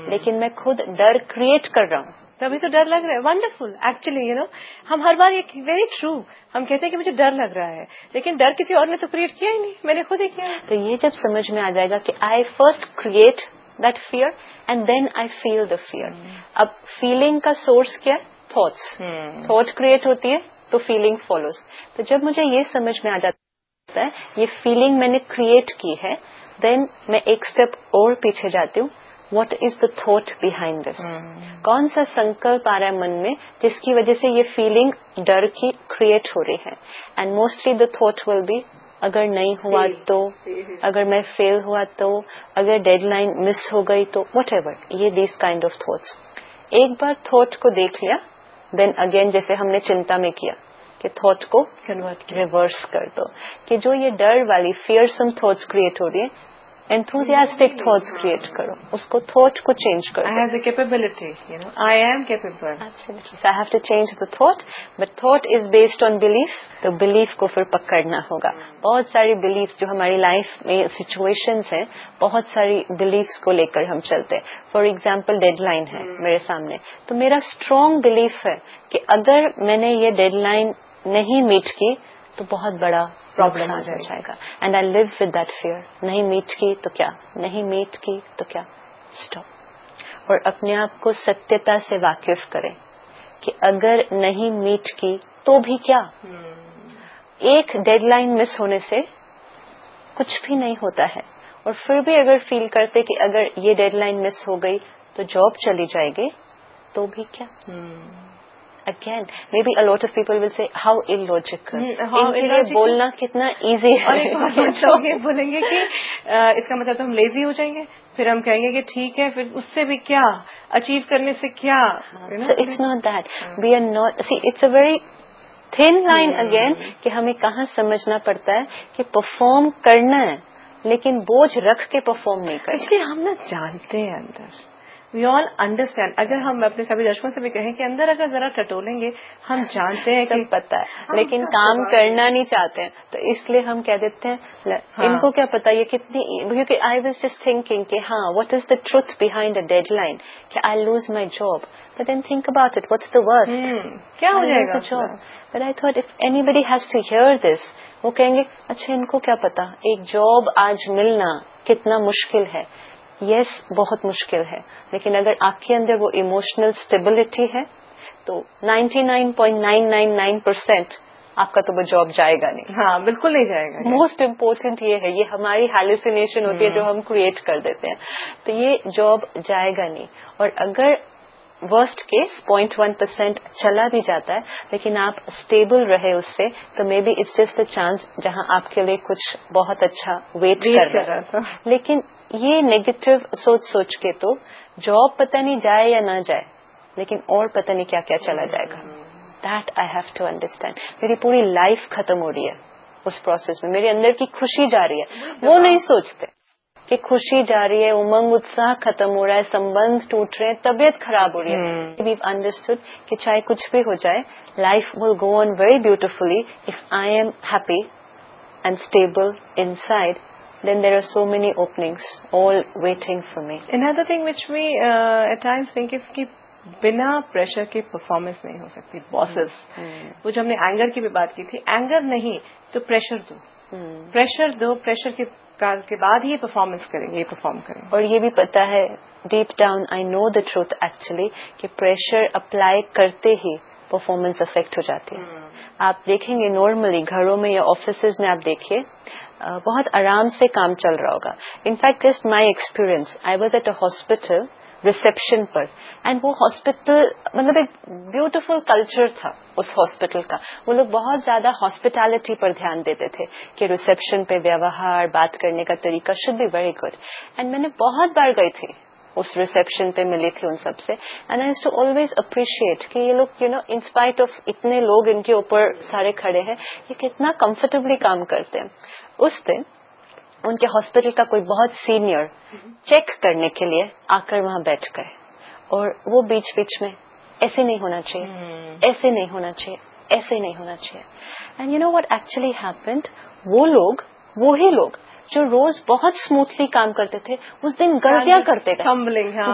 لیکن میں خود ڈر کریٹ کر رہا ہوں. تبھی تو ڈر لگ رہا ہے. ونڈرفل. ایکچولی ہم ہر بار یہ ویری ٹرو ہم کہتے ہیں کہ مجھے ڈر لگ رہا ہے, لیکن ڈر کسی اور نے تو کریٹ کیا ہی نہیں, میں نے خود ہی کیا. تو یہ جب سمجھ میں آ جائے گا کہ آئی first create that fear and then I feel the fair. اب فیلنگ کا سورس کیا ہے؟ تھاٹس. تھاٹ کریٹ ہوتی ہے تو فیلنگ فالوز. تو جب مجھے یہ سمجھ میں آ جاتا ہے یہ فیلنگ میں نے کریٹ کی ہے, دین میں ایک اسٹیپ اور پیچھے جاتی ہوں. What is the thought behind this? کون سا سنکلپ آ رہا ہے من میں جس کی وجہ سے یہ فیلنگ ڈر کی کریٹ ہو رہی ہے. And mostly the thought will be اگر نہیں ہوا تو, اگر میں فیل ہوا تو, اگر ڈیڈ لائن مس ہو گئی تو, وٹ ایور. یہ دیز کائنڈ آف تھاٹس. ایک بار تھاٹ کو دیکھ لیا, دین اگین جیسے ہم نے چنتا میں کیا کہ تھاٹ کو کنورٹ ریورس کر دو, کہ جو یہ ڈر والی فیئرسم تھاٹس کریٹ ہو رہی ہیں enthusiastic thoughts کریٹ کرو, اس کو تھاٹ کو چینج کرو. I have the capability, I am capable. Absolutely. So I have to change the thought, but thought is based on belief. تو belief کو پھر پکڑنا ہوگا. بہت ساری beliefs جو ہماری لائف میں situations ہیں, بہت ساری beliefs کو لے کر ہم چلتے ہیں. For example, ڈیڈ لائن ہے میرے سامنے, تو میرا strong belief ہے کہ اگر میں نے یہ ڈیڈ لائن نہیں میٹ کی تو بہت بڑا پرابلم آ جائے گا. And I live with that fear. نہیں میٹ کی تو کیا, نہیں میٹ کی تو کیا, اسٹاپ. اور اپنے آپ کو ستیہتا سے واقف کریں کہ اگر نہیں میٹ کی تو بھی کیا. ایک ڈیڈ لائن مس ہونے سے کچھ بھی نہیں ہوتا ہے, اور پھر بھی اگر فیل کرتے کہ اگر یہ ڈیڈ لائن مس ہو گئی تو جاب چلی جائے گی تو بھی کیا. Again, maybe a lot of people will say, how illogical. ان کے لیے بولنا کتنا ایزی ہے. اور یہ بولیں گے کہ اس کا مطلب تو ہم لیزی ہو جائیں گے, پھر ہم کہیں گے کہ ٹھیک ہے, پھر اس سے بھی کیا اچیو کرنے سے کیا. So it's not that. We are not, see, it's a very thin line again کہ ہمیں کہاں سمجھنا پڑتا ہے کہ پرفارم کرنا ہے, لیکن بوجھ رکھ کے پرفارم نہیں کرنا. اس لیے ہم نہ جانتے ہیں اندر, وی آل انڈرسٹینڈ. اگر ہم اپنے سبھی درشکوں سے بھی کہیں کہ اندر اگر ذرا ٹٹولیں گے, ہم جانتے ہیں کہ پتا ہے, لیکن کام کرنا نہیں چاہتے ہیں, تو اس لیے ہم کہہ دیتے ہیں ان کو کیا پتا یہ کتنی. کیونکہ آئی واز جسٹ تھنکنگ کہ ہاں what is the truth behind a dead line, کہ I lose my job, but then think about it, what's the worst, کیا ہو جائے گا job. But I thought if any body has to hair دس, وہ کہیں گے اچھا ان کو کیا پتا ایک جاب آج ملنا کتنا مشکل ہے. یس, بہت مشکل ہے, لیکن اگر آپ کے اندر وہ ایموشنل اسٹیبلٹی ہے تو 99.999% آپ کا تو وہ جاب جائے گا نہیں. ہاں بالکل نہیں جائے گا. موسٹ امپورٹنٹ یہ ہے, یہ ہماری ہیلوسینیشن ہوتی ہے جو ہم کریٹ کر دیتے ہیں, تو یہ جاب جائے گا نہیں. اور اگر ورسٹ کیس 0.1% چلا بھی جاتا ہے لیکن آپ اسٹیبل رہے اس سے, تو may be it's just a chance جہاں آپ کے لیے کچھ بہت اچھا ویٹ کر رہا تھا. لیکن یہ نیگیٹو سوچ سوچ کے تو جاب پتہ نہیں جائے یا نہ جائے, لیکن اور پتہ نہیں کیا کیا چلا جائے گا. That I have to understand. میری پوری لائف ختم ہو رہی ہے اس پروسیس میں, میرے اندر کی خوشی جا رہی ہے. وہ نہیں سوچتے کہ خوشی جا رہی ہے, امنگ اتساہ ختم ہو رہا ہے, سمبند ٹوٹ رہے ہیں, طبیعت خراب ہو رہی ہے. ویو انڈرسٹوڈ کہ چاہے کچھ بھی ہو جائے, life will go on very beautifully if I am happy and stable in side. Then there are so many openings all waiting for me. Another thing which we at times think is کہ بنا pressure کے performance نہیں ہو سکتی. Bosses وہ جو ہم نے anger کی بھی بات کی تھی, اینگر نہیں تو پریشر دو, پریشر دو, پریشر کے بعد یہ پرفارمنس کریں گے, یہ پرفارم کریں گے. اور یہ بھی پتا ہے deep down I know the truth actually کہ پریشر اپلائی کرتے ہی پرفارمنس افیکٹ ہو جاتی ہے. آپ دیکھیں گے نارملی گھروں میں یا آفیسز میں آپ دیکھیے بہت آرام سے کام چل رہا ہوگا. In fact just my experience, I was at a hospital reception per, and وہ ہاسپٹل مطلب ایک بیوٹیفل کلچر تھا اس ہاسپٹل کا. وہ لوگ بہت زیادہ ہاسپٹیلٹی پر دھیان دیتے تھے کہ ریسپشن پہ ویوہار, بات کرنے کا طریقہ should be very good. And میں نے بہت بار گئی تھی اس ریسپشن پہ, ملی تھی ان سب سے, and I used to always appreciate کہ یہ لوگ ان اسپائٹ آف اتنے لوگ ان کے اوپر سارے کھڑے ہیں, یہ کتنا کمفرٹیبلی کام کرتے ہیں. اس دن ان کے ہاسپٹل کا کوئی بہت سینئر چیک کرنے کے لیے آ کر وہاں بیٹھ گئے, اور وہ بیچ بیچ میں ایسے نہیں ہونا چاہیے, ایسے نہیں ہونا چاہیے, ایسے نہیں ہونا چاہیے. And you know what actually happened, وہ لوگ وہی لوگ جو روز بہت اسموتھلی کام کرتے تھے اس دن غلطیاں کرتے گئے.